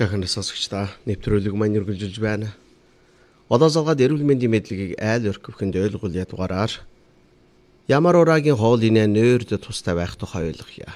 Сайхан сонсогчдаа нэвтрүүлэг маань үргэлжилж байна. Одоо залгаад эрүүл мэндийн мэдлэгийг айл өргөхөнд ойлгуулъя дугаараар ямар ураагийн хоолны нойрд тустай байх тухай ойлгоё.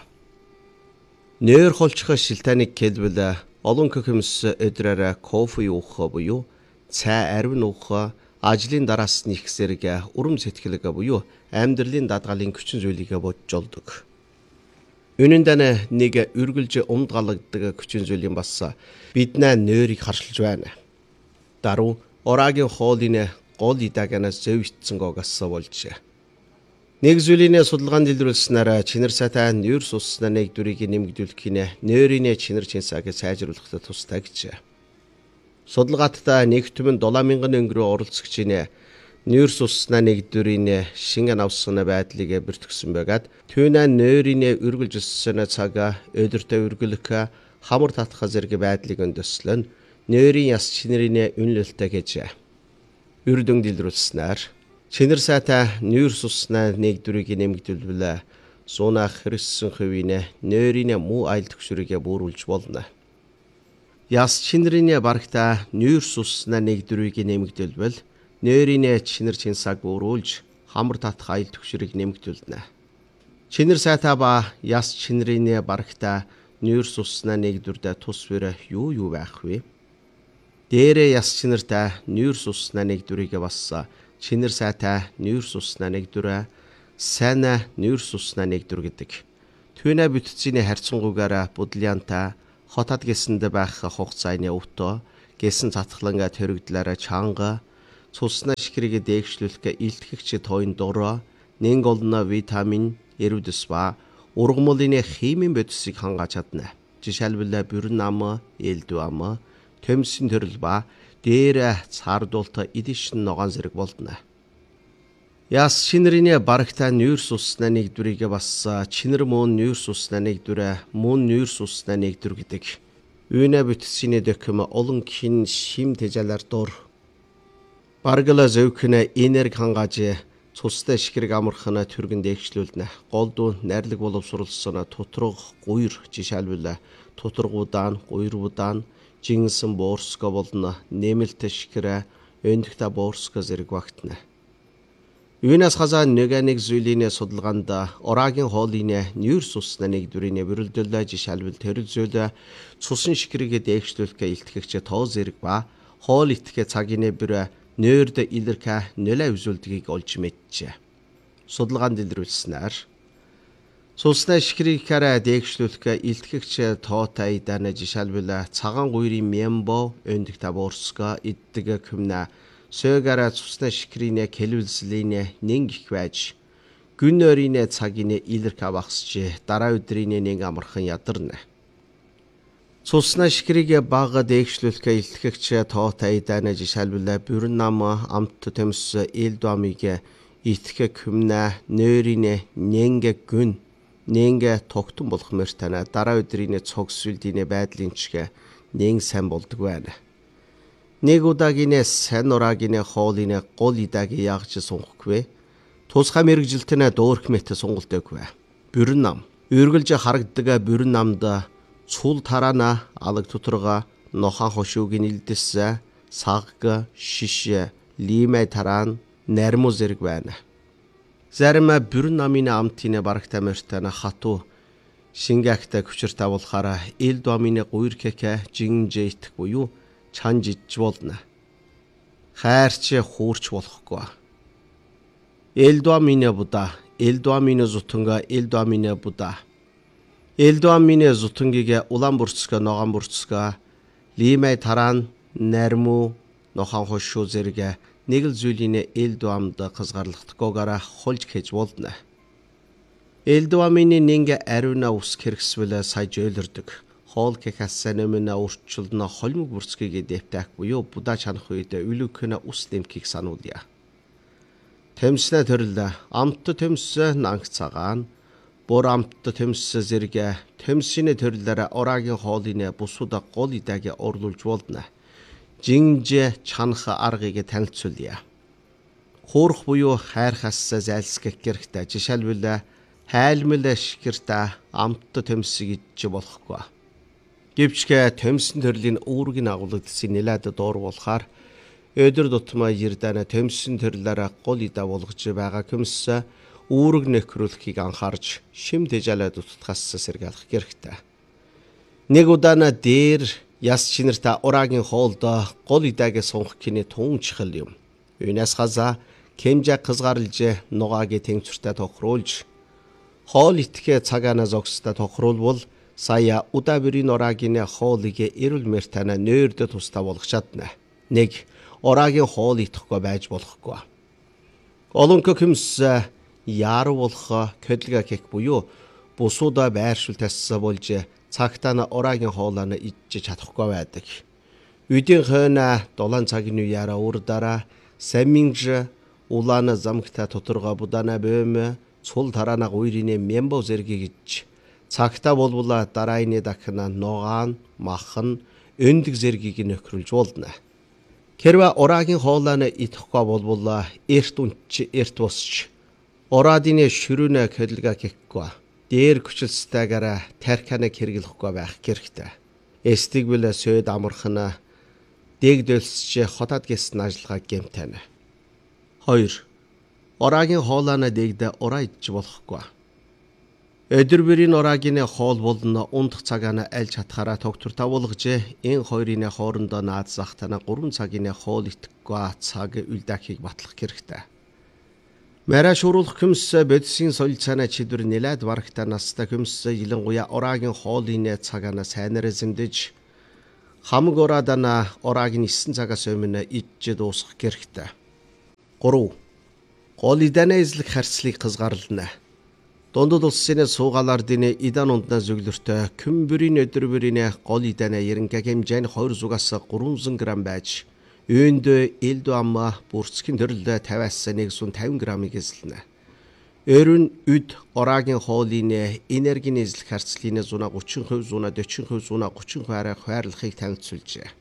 Нойр холчхоо шилтаныг хэлбэл олон хөхөмс өдрөөр кофе уух буюу цай арвин уух, ажлын дараас нэг зэрэг урам сэтгэлэг буюу амьдралын дадгалын хүчин зүйлийг бодж олдог. Үнэн дээр нэг үргэлж умд галагддаг хүчин зүйлийн бас биднээ нойрыг харшилж байна. Даруй ураагийн хоолны гол идагнаас зөв итсэн гогоос болж. Нэг зүйлийн судалгаанд илрүүлснээр чинэр сайтай нойр суссны нэг дүрийг нэмэгдүүлэх нь нойрын чинэр чинсааг сайжруулахад тустай гэж. Судалгааттай нэгтмэн 7,000 өнгөрөө оролцогчийн нойр суссны нэг дүрийн шингэн авсан байдлыг бүртгэсэн байгаад түүний нойрын үргэлжилсэн цаг өдөртөө үргэлэх хамар татах зэрэг байдлыг өндөслөн нойрын яс чинэрийн үнэлэлтэй гэж үрдөн дэлгэрүүлснээр чинэр сайтай нойр суссны нэг дүрийг нэмэгдүүлвэл 100% нойрын муу айл төгшрийг бөөрүүлж болно. Яс чинэрийн барагта нойр суссны нэг дүрийг нэмэгдүүлвэл нойрын чинэр чинсааг бөөрүүлж хамар татах айл төгшрийг нэмэгдүүлнэ. Чинэр сайтай ба яс чинэрийн барагта нойр суссны нэг дүрдээ тус бүр юу байх вэ? Дээрээ яс чинэртэй нойр суссны нэг дүрийг бас чинэр сайтай нойр суссны нэг дүрээ сайн нойр суссны нэг дүр гэдэг. Түүнээ бүтцийн харьцангуйгаар будлянтай хотод гэсэнд байх хугацааны өвтөө гэсэн цатгаланга төрөгдлөөр чанга цусна шикрийг дээгшлүүлэх илтгэгч тойн дороо нэг олон витамин эрүүдэс ба ургамлын химийн бодисыг хангаж чадна. Жишээлбэл бүрэн ам, элдв ам, төмсөн төрөл ба дээр цаардуулт эдишн ногоон зэрэг болно. Яс чинэрийн барагтай нойр суссны нэг дүрийг бас чинэр мөн нойр суссны нэг дүр мөн нойр суссны нэг дүр гэдэг. Үүнэ бүтцийн дэхэм олон хин шим тэжээлэр дур баргала зөвхөн энерги хангаж цустай шикрэг амархана түргэн дээгшлүүлнэ. Голдуу найрлаг боловсруулсан тутраг гуйр жишээлбэл тутрагуудаа гуйруудаа жинсэн боорско болно. Нэмэлт шикрэ өндөгтэй боорско зэрэг багтана. Үүнээс хазаа нэг зүйлийн судалгаанд ураагийн хоолны нойр суссны нэг дүрийн бүрэлдэхүүн жишээлбэл төрөл зүйл цусан шикрийг дээгшлүүлэх илтгэгч тоо зэрэг ба хоол итгэх цагийн бүр нойрд илэрхэ нөлөө үзүүлдгийг олж мэджээ. Судалгаанд илрүүлснээр цусны шикрийгээр дээгшлүүлэх илтгэгч тоотой дана жишээлбэл цагаан гуйрын мембо өндөгтэй боорско иддэг хүмнэ сөөгара цусны шикрийн хэлвэлслийн нэг их байж гүн өрийн цагийн илэрхэ багсч дараа өдрийн нэг амархан ядарна. Цусна шикрийг бага дээгшлүүлэх илтгэгч тоотой дана жишээлбэл бүрэн ам амт төмс элдвамыг итгэх хүмнэ нойрын нэнгэ гүн нэнгэ тогтон болох мөртана дараа өдрийн цог сүлдийн байдлын чиг нэн сайн болдог байна. Нэг удаагийн сайн ураагийн хоолны гол идаг яагч сунгахгүй. Тусгай мэрэгжилтэн дуурх мэт сунгалдаггүй. Бүрэн ам үргэлж харагддаг бүрэн амд цул тараана алаг тутрага нохан хошуугийн илдэс саг шиш лимэ таран нарму зэрэг байна. Зарим бүрэн амын амтын барагтай мөртөна хатуу шингахтай хүчртэй болохоор элд амын гуйрхэх жинжээ идэх буюу чанж иж болно. Хайрч хуурч болохгүй. Элд амын буда, элд амын зутанга элд амын буда. Элд амын зутангийг улаан бүрцгээ, ногоон бүрцгээ, лимэ таран, нарму, нохон хошуу зэрэг нэг л зүйлийн элд амд хязгаарлахдаггүйгээр холж хийж болно. Элд амын нэг ариуна ус хэрэгсвэл сая жөөлөрдөг. Хоол гэхээс нэмэн урчлна холимог бүрцгийг дэвтэх буюу будаа чанах үед үлүкэн ус дэмхийг сануулъя. Төмснэ төрөл амт төмс нанг цагаан бор амт төмс зэрэг төмсийн төрлөөр ураагийн хоолны бусууд гол иdag орлуулж болно. Жинж чанах аргыг танилцуулъя. Хуурах буюу хайрхаас зайлсгах хэрэгтэй. Жишээлбэл хайлмал шикэртэ амт төмсийг идэж болохгүй. Гэвчгээ төмсөн төрлийн үүргийн агуулгадсан нэлээд доор болохоор өдөр тутмаа ярдана төмсөн төрлөөр гол идэ болгож байгаа хүмс үүрэг нөхрөлхийг анхаарч шим тэжээлээд утгаас сэргийлэх хэрэгтэй. Нэг удаана дээр яс чинэртэ ураагийн хоолд гол идэгээ сунх кине тун чихэл юм. Юунаас хаза кемжа кызгарлж нугаагийн тэмцвэртэ тохируулж хоол итгэхэ цагаана зогстой тохируулбал сая удабрийн ораагийн хоолыг эрүүл мэртана нөөрдө тустай болгох чадна. Нэг ораагийн хоол идэхгүй байж болохгүй. Олон хүмс яар болох көдлөг кек буюу бусуудаа байршил тасса болж цагтаа ораагийн хоолоо идэж чадахгүй байдаг. Үдийн хойно 7 цагийн үеара урдаараа саминж улаана замгта тоторго будана бөөм цул тараана гуйрины мембо зэргийг цагтаа болбула дарааны дахна ногаан махан өндөг зэргийг нөхрүүлж болно. Хэрвээ ораагийн хоолоо идэхгүй болбула эрт унч эрт босч ораадины шүрүнэ кэлга кекгүй дээр хүчилстэйгээр тархиныг хэрэглэхгүй байх хэрэгтэй. Эстиг бил сөд амархна дэгдэлсч хотод гэсэн ажиллагаа гэмтэнэ. 2. Ораагийн хоолоо дэгдэ ураа идэж болохгүй. Өдөрбөрийн ораагийн хоол болно ундах цагаана альж хатгаараа тогтвортой болгож энэ хоёрын хоорондоо наад захтана 3 цагийн хоол итгэхгүй цаг үлдэхийг батлах хэрэгтэй. Мара шуруулах хүмс бодисын солил цаана чидвэр нэлээд барагтай настай хүмс илэнгуяа ораагийн хоолын цагаана сайнаар зэмдэж хамаг ораадана ораагийн 9 цагаас өмнө идэж дуусгах хэрэгтэй. 3. Гол идэнэ эзлэх харцлыг хязгаарлана. Дундад улсын суугаалаар динэ идан ундна зөвлөртөө күмбэрийн өдөрбөрийн гол идэнэ ерэнгэ хэмжээний 200-аас 300 г байж үйнд элдв амма бүрцгийн төрөлд 50-аас 150 г-ыг эзэлнэ. Өрн үд ораагийн хоолын энергийн эзлэх харцлын 130%, 140%, 130% арай хуваарлахыг танилцуулжээ.